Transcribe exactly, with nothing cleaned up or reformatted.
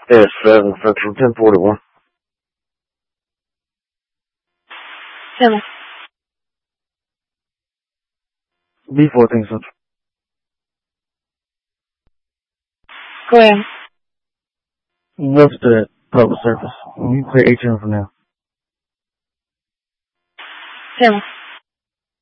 S seven Central ten forty-one. seven. B fourteen Central. Go ahead. What's the public service? You can clear H M for now. seven.